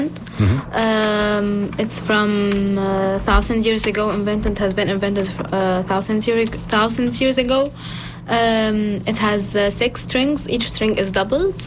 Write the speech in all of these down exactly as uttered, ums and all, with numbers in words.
Mm-hmm. Um, it's from uh, thousand years ago. Invented has been invented uh, thousands years thousands years ago. Um, it has uh, six strings. Each string is doubled,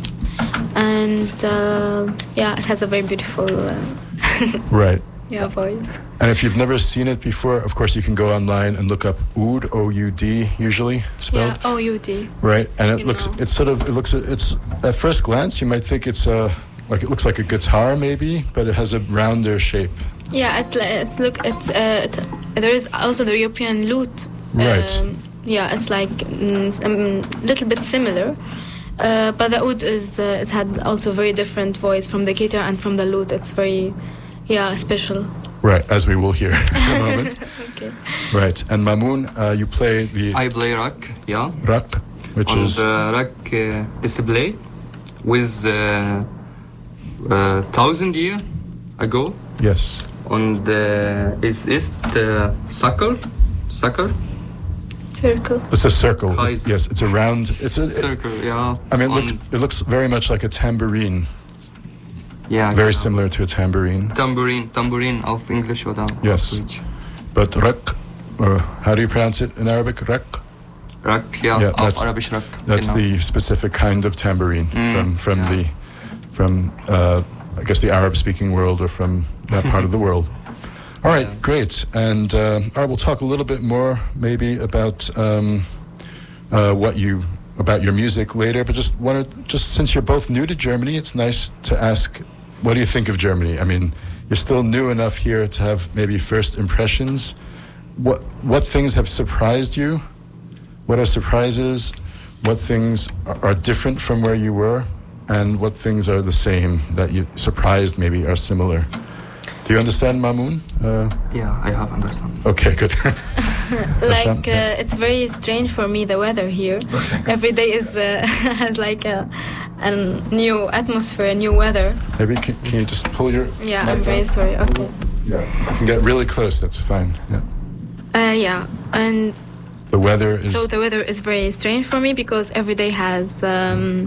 and uh, yeah, it has a very beautiful uh, right. Yeah, voice. And if you've never seen it before, of course, you can go online and look up oud, O U D, usually spelled. Yeah, O U D. Right, and it you looks, know. it's sort of, it looks, it's at first glance you might think it's a, like it looks like a guitar maybe, but it has a rounder shape. Yeah, it, it's look, it's uh, it, there is also the European lute. Right. Um, yeah, it's like a mm, um, little bit similar. Uh, but the oud is uh, it's had also very different voice from the guitar and from the lute. It's very, yeah, special. Right, as we will hear in a moment. Okay. Right, and Mamoun, uh, you play the... I play rock, yeah. Rock, which on is... the rock uh, display with uh, uh, thousand year ago. Yes. On the is is the circle, circle. Circle. It's a circle. It's, Guys. yes, it's a round... It's a, circle, yeah. I mean, it on looks, it looks very much like a tambourine. Yeah. Very genau. similar to a tambourine. Tambourine, tambourine auf Englisch oder Yes. auf Deutsch. But rak, or how do you pronounce it in Arabic? Rak? Rock, yeah, Yeah, auf that's- Arabisch rock. That's genau. the specific kind of tambourine Mm, from from yeah. the from uh, I guess the Arab-speaking world or from that part of the world. All right, Yeah. great. And uh, all right, we'll talk a little bit more maybe about um, uh, what you about your music later. But just wanted, just since you're both new to Germany, it's nice to ask, what do you think of Germany? I mean, you're still new enough here to have maybe first impressions. What what things have surprised you? What are surprises? What things are, are different from where you were? And what things are the same that you surprised maybe are similar? Do you understand, Mamoun? Uh, Yeah, I have understand. okay, good. Like uh, it's very strange for me, the weather here. Every day is uh, has like a, a new atmosphere, a new weather. Maybe can, can you just pull your... Yeah, mic I'm very down? sorry. Okay. Yeah, you can get really close, that's fine. Yeah. Uh, yeah, and The weather is... so the weather is very strange for me because every day has um,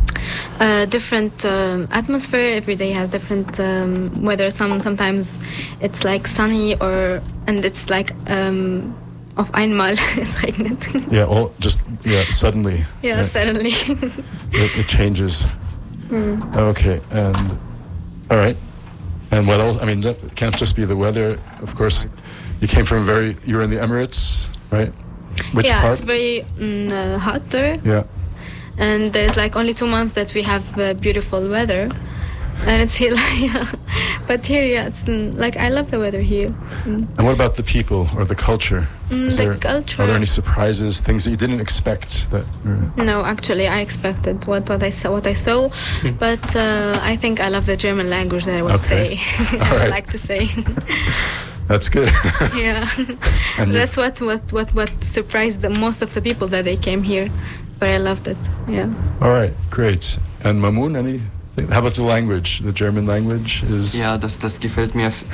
a different um, atmosphere. Every day has different um, weather. Some sometimes it's like sunny or and it's like um, auf einmal es regnet. Yeah, all just, yeah, suddenly. Yeah, suddenly. It, it changes. Mm. Okay, and... All right. And what else? I mean, that can't just be the weather. Of course, you came from a very... You were in the Emirates, right? Which yeah, part? it's very mm, uh, hot there. Yeah. And there's like only two months that we have uh, beautiful weather, and it's here. Yeah. But here, yeah, it's mm, like I love the weather here. Mm. And what about the people or the culture? Mm, Is the there, culture. Are there any surprises, things that you didn't expect that? Were, No, actually, I expected what what I saw. What I saw, but uh, I think I love the German language. That I would Okay. say. All I right. like to say. that's good. Yeah. And you- That's what, what what what surprised the most of the people that they came here, but I loved it. Yeah. All right, great. And Mamoun, anything? How about the language? The German language is... Ja, das, das gefällt mir f-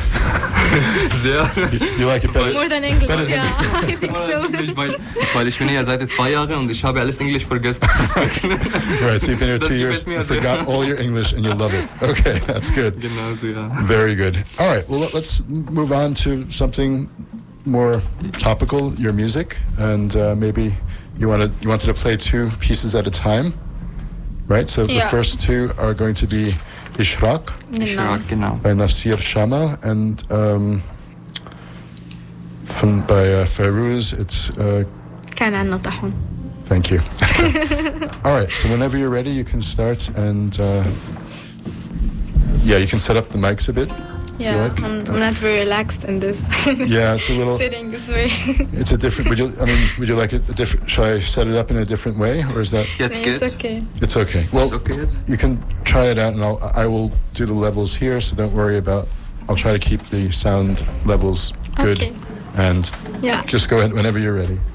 sehr. You, you like it better? More than English, Better than yeah. I think Oder so. Englisch, weil, weil ich bin hier seit zwei Jahren und ich habe alles Englisch vergessen. Right, so you've been here Das two gefällt years, mir you sehr. forgot all your English and you love it. Okay, that's good. Genau so, ja. Very good. All right, well, let's move on to something more topical, your music. And uh, maybe you wanted, you wanted to play two pieces at a time, right? So the Yeah. first two are going to be Ishraq Ich Genau. rock, genau. by Nasir Shama and um, from, by uh, Fairuz, it's... Uh, كان عنا طاحون. Thank you. All right, so whenever you're ready, you can start and uh, yeah, you can set up the mics a bit. Yeah, like? I'm, I'm not very relaxed in this. Yeah, it's a little. Sitting is very. It's a different. Would you? I mean, would you like it a different? Shall I set it up in a different way, or is that? Jetzt It's geht. okay. It's okay. Well, It's okay jetzt? you can try it out, and I'll. I will do the levels here, so don't worry about. I'll try to keep the sound levels good, Okay. and Yeah. just go ahead whenever you're ready.